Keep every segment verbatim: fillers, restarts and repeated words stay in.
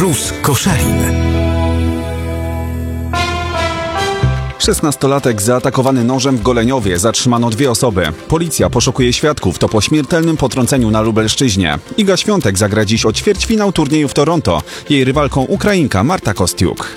Plus Koszalin. szesnastolatek zaatakowany nożem w Goleniowie. Zatrzymano dwie osoby. Policja poszukuje świadków. To po śmiertelnym potrąceniu na Lubelszczyźnie. Iga Świątek zagra dziś o ćwierćfinał turnieju w Toronto. Jej rywalką Ukrainka Marta Kostiuk.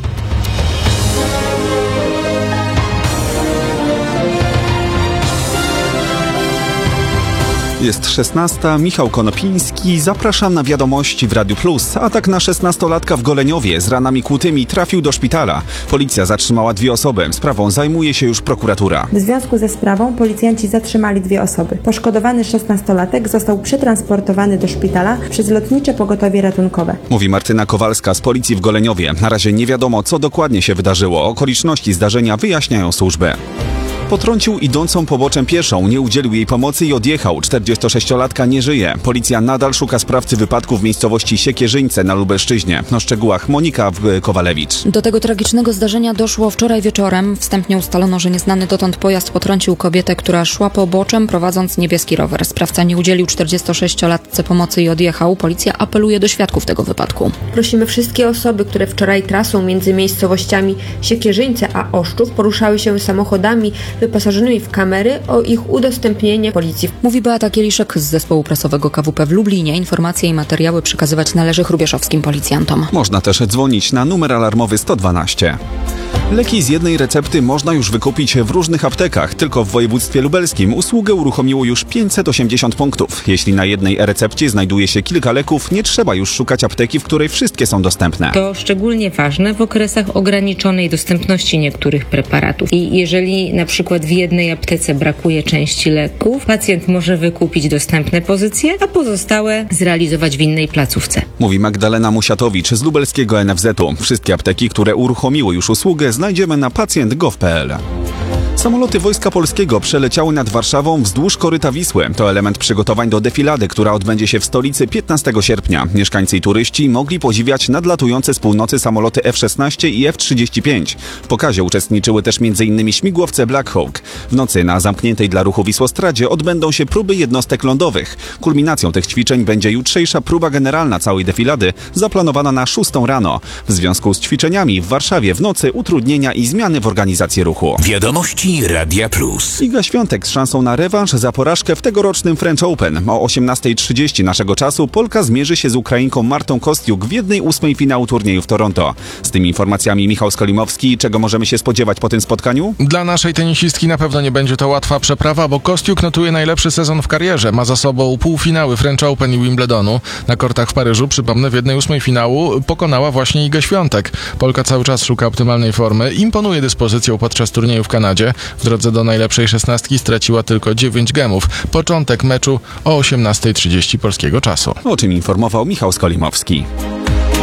Jest szesnasta, Michał Konopiński, zapraszam na wiadomości w Radiu Plus. Atak na szesnastolatka w Goleniowie z ranami kłutymi trafił do szpitala. Policja zatrzymała dwie osoby. Sprawą zajmuje się już prokuratura. W związku ze sprawą policjanci zatrzymali dwie osoby. Poszkodowany szesnastolatek został przetransportowany do szpitala przez lotnicze pogotowie ratunkowe. Mówi Martyna Kowalska z policji w Goleniowie. Na razie nie wiadomo, co dokładnie się wydarzyło. Okoliczności zdarzenia wyjaśniają służby. Potrącił idącą poboczem pieszą, nie udzielił jej pomocy i odjechał. czterdziestosześciolatka nie żyje. Policja nadal szuka sprawcy wypadku w miejscowości Siekierzyńce na Lubelszczyźnie. O szczegółach Monika Kowalewicz. Do tego tragicznego zdarzenia doszło wczoraj wieczorem. Wstępnie ustalono, że nieznany dotąd pojazd potrącił kobietę, która szła poboczem, prowadząc niebieski rower. Sprawca nie udzielił czterdziestosześciolatce pomocy i odjechał. Policja apeluje do świadków tego wypadku. Prosimy wszystkie osoby, które wczoraj trasą między miejscowościami Siekierzyńce a Oszczów poruszały się samochodami wyposażonymi w kamery, o ich udostępnienie policji. Mówi Beata Kieliszek z zespołu prasowego K W P w Lublinie. Informacje i materiały przekazywać należy hrubieszowskim policjantom. Można też dzwonić na numer alarmowy sto dwanaście. Leki z jednej recepty można już wykupić w różnych aptekach. Tylko w województwie lubelskim usługę uruchomiło już pięćset osiemdziesiąt punktów. Jeśli na jednej e-recepcie znajduje się kilka leków, nie trzeba już szukać apteki, w której wszystkie są dostępne. To szczególnie ważne w okresach ograniczonej dostępności niektórych preparatów. I jeżeli na przykład w jednej aptece brakuje części leków, pacjent może wykupić dostępne pozycje, a pozostałe zrealizować w innej placówce. Mówi Magdalena Musiatowicz z lubelskiego N F Z u. Wszystkie apteki, które uruchomiły już usługę, znajdziemy na pacjent kropka gov kropka p l. Samoloty Wojska Polskiego przeleciały nad Warszawą wzdłuż koryta Wisły. To element przygotowań do defilady, która odbędzie się w stolicy piętnastego sierpnia. Mieszkańcy i turyści mogli podziwiać nadlatujące z północy samoloty F szesnaście i F trzydzieści pięć. W pokazie uczestniczyły też m.in. śmigłowce Black Hawk. W nocy na zamkniętej dla ruchu Wisłostradzie odbędą się próby jednostek lądowych. Kulminacją tych ćwiczeń będzie jutrzejsza próba generalna całej defilady, zaplanowana na szóstą rano. W związku z ćwiczeniami w Warszawie w nocy utrudnienia i zmiany w organizacji ruchu. Wiadomości Radia Plus. Iga Świątek z szansą na rewanż za porażkę w tegorocznym French Open. O osiemnastej trzydzieści naszego czasu Polka zmierzy się z Ukrainką Martą Kostiuk w jednej ósmej finału turnieju w Toronto. Z tymi informacjami Michał Skolimowski. Czego możemy się spodziewać po tym spotkaniu? Dla naszej tenisistki na pewno nie będzie to łatwa przeprawa, bo Kostiuk notuje najlepszy sezon w karierze. Ma za sobą półfinały French Open i Wimbledonu. Na kortach w Paryżu, przypomnę, w jednej ósmej finału pokonała właśnie Igę Świątek. Polka cały czas szuka optymalnej formy. Imponuje dyspozycją podczas turnieju w Kanadzie. W drodze do najlepszej szesnastki straciła tylko dziewięć gemów. Początek meczu o osiemnastej trzydzieści polskiego czasu. O czym informował Michał Skolimowski.